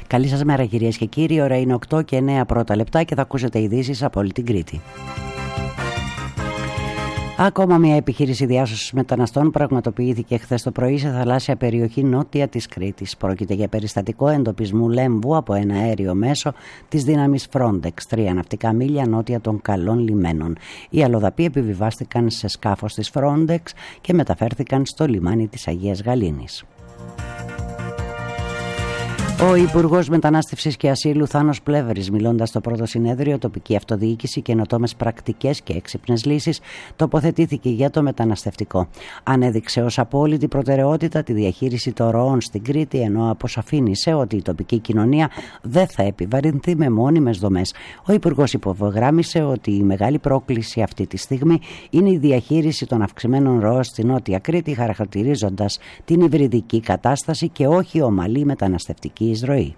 Καλή σας μέρα κυρίες και κύριοι, ώρα είναι 8 και 9 πρώτα λεπτά και θα ακούσετε ειδήσεις από όλη την Κρήτη. Ακόμα μια επιχείρηση διάσωσης μεταναστών πραγματοποιήθηκε χθες το πρωί σε θαλάσσια περιοχή νότια της Κρήτης. Πρόκειται για περιστατικό εντοπισμού λέμβου από ένα αέριο μέσο της δύναμης Frontex, 3 ναυτικά μίλια νότια των Καλών Λιμένων. Οι αλλοδαποί επιβιβάστηκαν σε σκάφος της Frontex και μεταφέρθηκαν στο λιμάνι της Αγίας Γαλήνης. Ο Υπουργός Μετανάστευσης και Ασύλου Θάνος Πλεύρης, μιλώντας στο πρώτο συνέδριο Τοπική Αυτοδιοίκηση, Καινοτόμες Πρακτικές και Έξυπνες Λύσεις, τοποθετήθηκε για το μεταναστευτικό. Ανέδειξε ως απόλυτη προτεραιότητα τη διαχείριση των ροών στην Κρήτη, ενώ αποσαφήνισε ότι η τοπική κοινωνία δεν θα επιβαρυνθεί με μόνιμες δομές. Ο Υπουργός υπογράμμισε ότι η μεγάλη πρόκληση αυτή τη στιγμή είναι η διαχείριση των αυξημένων ροών στη Νότια Κρήτη, χαρακτηρίζοντας την υβριδική κατάσταση και όχι ομαλή μεταναστευτική εισρωή.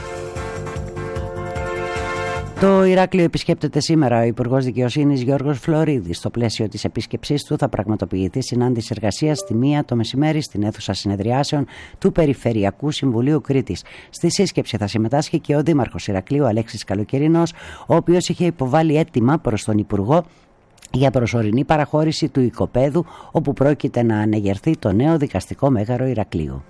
Το Ηράκλειο επισκέπτεται σήμερα ο Υπουργός Δικαιοσύνης Γιώργος Φλωρίδης. Στο πλαίσιο της επίσκεψής του θα πραγματοποιηθεί συνάντηση εργασίας στη 1 το μεσημέρι στην αίθουσα συνεδριάσεων του Περιφερειακού Συμβουλίου Κρήτης. Στη σύσκεψη θα συμμετάσχει και ο Δήμαρχος Ηρακλείου Αλέξης Καλοκαιρινός, ο οποίος είχε υποβάλει αίτημα προς τον Υπουργό για προσωρινή παραχώρηση του οικοπαίδου, όπου πρόκειται να ανεγερθεί το νέο δικαστικό μέγαρο Ηρακλείου.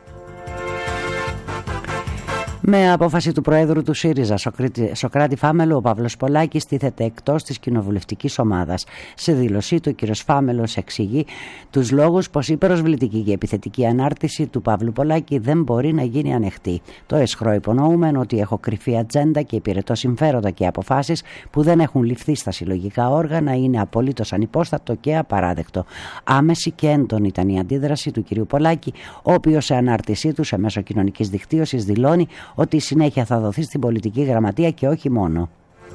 Με απόφαση του Προέδρου του ΣΥΡΙΖΑ, Σωκράτη Φάμελο, ο Παύλος Πολάκης τίθεται εκτός της κοινοβουλευτικής ομάδας. Σε δήλωσή του, ο κ. Φάμελος εξηγεί τους λόγους πως η προσβλητική και επιθετική ανάρτηση του Παύλου Πολάκη δεν μπορεί να γίνει ανεχτή. Το αισχρό υπονοούμενο ότι έχω κρυφή ατζέντα και υπηρετώ συμφέροντα και αποφάσεις που δεν έχουν ληφθεί στα συλλογικά όργανα είναι απολύτως ανυπόστατο και απαράδεκτο. Άμεση και έντονη ήταν η αντίδραση του κ. Πολάκη, ο οποίος σε ανάρτησή του σε μέσο κοινωνικής δικτύωσης δηλώνει ότι η συνέχεια θα δοθεί στην πολιτική γραμματεία και όχι μόνο.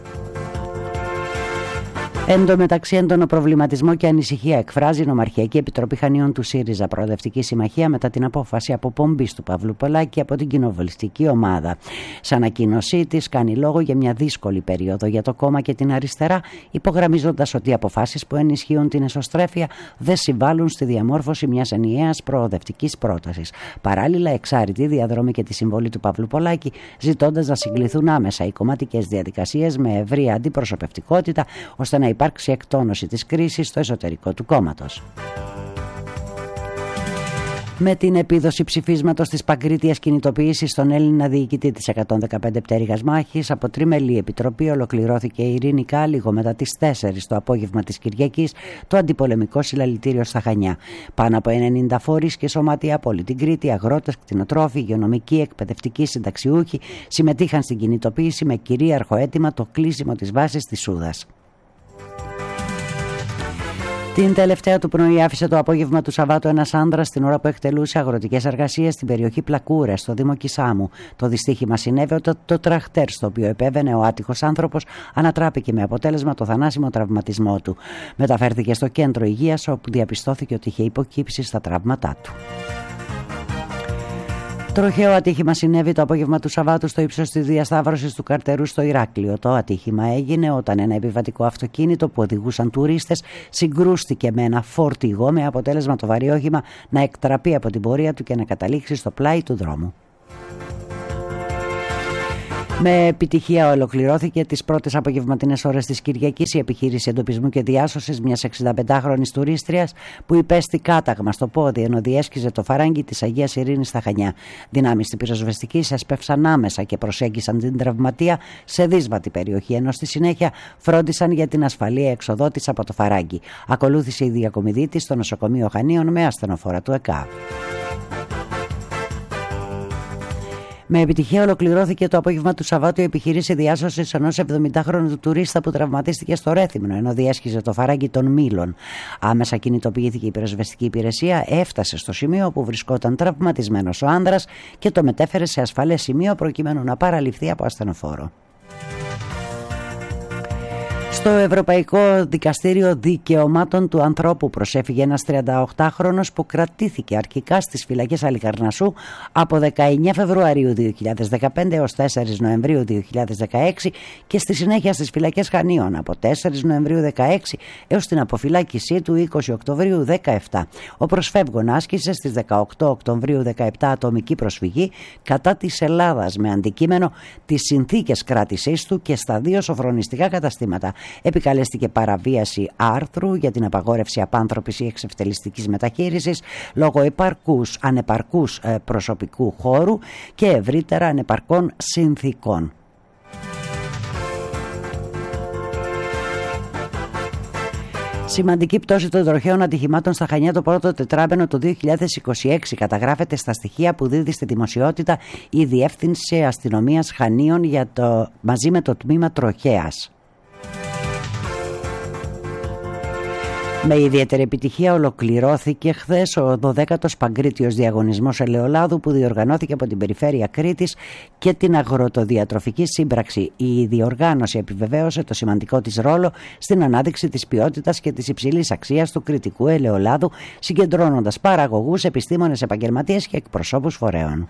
Εν τω μεταξύ, έντονο προβληματισμό και ανησυχία εκφράζει η Νομαρχιακή Επιτροπή Χανίων του ΣΥΡΙΖΑ Προοδευτική Συμμαχία μετά την απόφαση αποπομπής του Παύλου Πολάκη από την κοινοβουλευτική ομάδα. Σε ανακοίνωσή της, κάνει λόγο για μια δύσκολη περίοδο για το κόμμα και την αριστερά, υπογραμμίζοντας ότι οι αποφάσεις που ενισχύουν την εσωστρέφεια δεν συμβάλλουν στη διαμόρφωση μιας ενιαίας προοδευτικής πρότασης. Παράλληλα, εξάρτητη η διαδρομή και τη συμβολή του Παύλου Πολάκη, ζητώντας να συγκληθούν άμεσα οι κομματικές διαδικασίες με ευρεία αντιπροσωπευτικότητα, ώστε να υπάρξει εκτόνωση της κρίσης στο εσωτερικό του κόμματος. Με την επίδοση ψηφίσματος της Παγκρίτιας κινητοποίησης στον Έλληνα διοικητή της 115 πτέρυγας μάχης από τριμελή επιτροπή, ολοκληρώθηκε ειρηνικά λίγο μετά τις 4 το απόγευμα της Κυριακής το αντιπολεμικό συλλαλητήριο στα Χανιά. Πάνω από 90 φορείς και σωματεία από όλη την Κρήτη, αγρότες, κτηνοτρόφοι, υγειονομικοί, εκπαιδευτικοί, συνταξιούχοι συμμετείχαν στην κινητοποίηση με κυρίαρχο αίτημα το κλείσιμο της βάσης της Σούδας. Την τελευταία του πνοή άφησε το απόγευμα του Σαββάτου ένας άνδρας την ώρα που εκτελούσε αγροτικές εργασίες στην περιοχή Πλακούρες, στο Δήμο Κισάμου. Το δυστύχημα συνέβη όταν το τραχτέρ στο οποίο επέβαινε ο άτυχος άνθρωπος ανατράπηκε με αποτέλεσμα το θανάσιμο τραυματισμό του. Μεταφέρθηκε στο κέντρο υγείας όπου διαπιστώθηκε ότι είχε υποκύψει στα τραύματά του. Τροχαίο ατύχημα συνέβη το απόγευμα του Σαββάτου στο ύψος της διασταύρωσης του Καρτερού στο Ηράκλειο. Το ατύχημα έγινε όταν ένα επιβατικό αυτοκίνητο που οδηγούσαν τουρίστες συγκρούστηκε με ένα φορτηγό, με αποτέλεσμα το βαρύ όχημα να εκτραπεί από την πορεία του και να καταλήξει στο πλάι του δρόμου. Με επιτυχία ολοκληρώθηκε τις πρώτες απογευματινές ώρες της Κυριακής η επιχείρηση εντοπισμού και διάσωσης μιας 65χρονης τουρίστριας που υπέστη κάταγμα στο πόδι ενώ διέσχιζε το φαράγγι της Αγίας Ειρήνης στα Χανιά. Δυνάμεις της πυροσβεστικής έσπευσαν άμεσα και προσέγγισαν την τραυματία σε δύσβατη περιοχή, ενώ στη συνέχεια φρόντισαν για την ασφαλή έξοδό της από το φαράγγι. Ακολούθησε η διακομιδή της στο νοσοκομείο Χανίων με ασθενοφόρα του ΕΚΑΒ. Με επιτυχία ολοκληρώθηκε το απόγευμα του Σαββάτου η επιχείρηση διάσωσης ενός 70χρονου τουρίστα που τραυματίστηκε στο Ρέθυμνο ενώ διέσχιζε το φαράγγι των Μήλων. Άμεσα κινητοποιήθηκε η πυροσβεστική υπηρεσία, έφτασε στο σημείο όπου βρισκόταν τραυματισμένος ο άνδρας και το μετέφερε σε ασφαλές σημείο προκειμένου να παραληφθεί από ασθενοφόρο. Στο Ευρωπαϊκό Δικαστήριο Δικαιωμάτων του Ανθρώπου προσέφυγε ένας 38χρονος που κρατήθηκε αρχικά στις φυλακές Αλικαρνασσού από 19 Φεβρουαρίου 2015 έως 4 Νοεμβρίου 2016 και στη συνέχεια στις φυλακές Χανίων από 4 Νοεμβρίου 2016 έως την αποφυλάκησή του 20 Οκτωβρίου 2017. Ο προσφεύγων άσκησε στις 18 Οκτωβρίου 2017 ατομική προσφυγή κατά της Ελλάδας με αντικείμενο τις συνθήκες κράτησής του και στα 2 σοφρονιστικά καταστήματα. Επικαλέστηκε παραβίαση άρθρου για την απαγόρευση απάνθρωπης ή εξευτελιστικής μεταχείρισης λόγω ανεπαρκούς προσωπικού χώρου και ευρύτερα ανεπαρκών συνθήκων. Σημαντική πτώση των τροχαίων ατυχημάτων στα Χανιά το πρώτο τετράμενο του 2026 καταγράφεται στα στοιχεία που δίδει στη δημοσιότητα η Διεύθυνση Αστυνομίας Χανίων μαζί με το τμήμα τροχέας. Με ιδιαίτερη επιτυχία ολοκληρώθηκε χθες ο 12ος Παγκρίτιος Διαγωνισμός Ελαιολάδου που διοργανώθηκε από την Περιφέρεια Κρήτης και την Αγροτοδιατροφική Σύμπραξη. Η διοργάνωση επιβεβαίωσε το σημαντικό της ρόλο στην ανάδειξη της ποιότητας και της υψηλής αξίας του κρητικού ελαιολάδου, συγκεντρώνοντας παραγωγούς, επιστήμονες, επαγγελματίες και εκπροσώπους φορέων.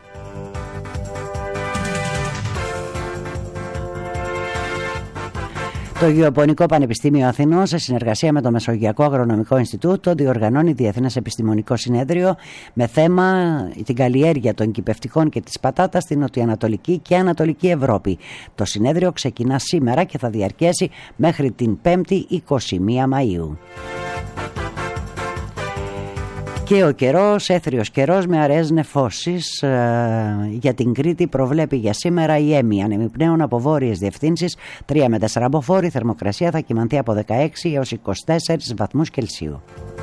Το Γεωπονικό Πανεπιστήμιο Αθηνών, σε συνεργασία με το Μεσογειακό Αγρονομικό Ινστιτούτο, διοργανώνει Διεθνές Επιστημονικό Συνέδριο με θέμα την καλλιέργεια των κυπευτικών και της πατάτας στην Νοτιοανατολική και Ανατολική Ευρώπη. Το συνέδριο ξεκινά σήμερα και θα διαρκέσει μέχρι την 5η 21 Μαΐου. Και ο καιρός, έθριος καιρός με αραιές νεφώσεις για την Κρήτη προβλέπει για σήμερα η έμμη ανεμιπνέων από βόρειες διευθύνσεις 3 με 4 μποφόρ. Η θερμοκρασία θα κυμανθεί από 16 έως 24 βαθμούς Κελσίου.